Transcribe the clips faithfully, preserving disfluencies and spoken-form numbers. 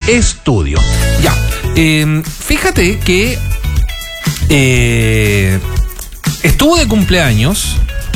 estudio. Ya, eh, fíjate que eh, estuvo de cumpleaños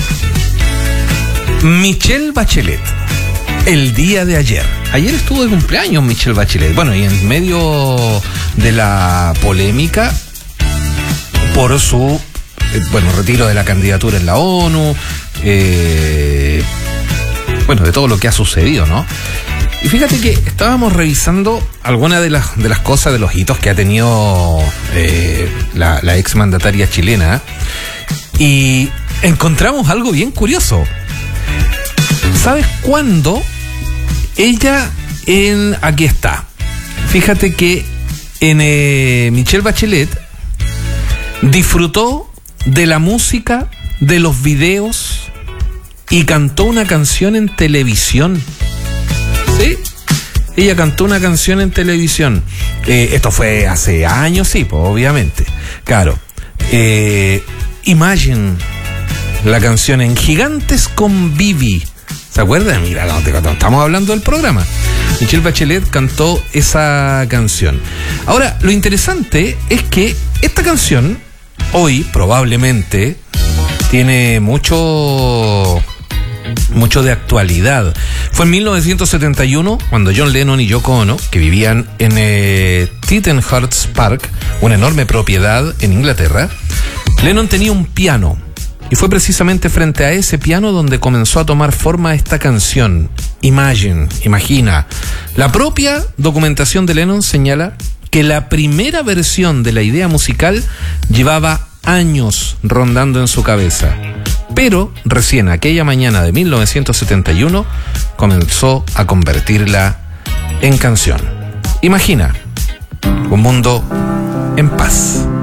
Michelle Bachelet el día de ayer. Ayer estuvo de cumpleaños Michelle Bachelet. Bueno, y en medio de la polémica por su eh, bueno, retiro de la candidatura en la ONU, eh, bueno, de todo lo que ha sucedido, ¿no? Y fíjate que estábamos revisando algunas de las, de las cosas, de los hitos que ha tenido eh, la, la ex mandataria chilena, y encontramos algo bien curioso. ¿Sabes cuándo? Ella en... Aquí está. Fíjate que en eh, Michelle Bachelet disfrutó de la música, de los videos y cantó una canción en televisión. ¿Sí? Ella cantó una canción en televisión. Eh, esto fue hace años, sí, pues, obviamente. Claro. Eh, Imagine, la canción en Gigantes con Vivi. ¿Se acuerdan? Mira, no, te, no, estamos hablando del programa. Michelle Bachelet cantó esa canción. Ahora, lo interesante es que esta canción hoy probablemente tiene mucho... mucho de actualidad. Fue en mil novecientos setenta y uno cuando John Lennon y Yoko Ono, que vivían en eh, Tittenhurst Park, una enorme propiedad en Inglaterra, Lennon tenía un piano y fue precisamente frente a ese piano donde comenzó a tomar forma esta canción, Imagine, imagina. La propia documentación de Lennon señala que la primera versión de la idea musical llevaba años rondando en su cabeza, pero recién aquella mañana de mil novecientos setenta y uno comenzó a convertirla en canción. Imagina un mundo en paz.